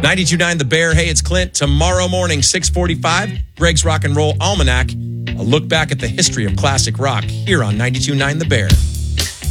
92.9 The Bear. Hey, it's Clint. Tomorrow morning, 6:45, Greg's Rock and Roll Almanac. A look back at the history of classic rock here on 92.9 The Bear.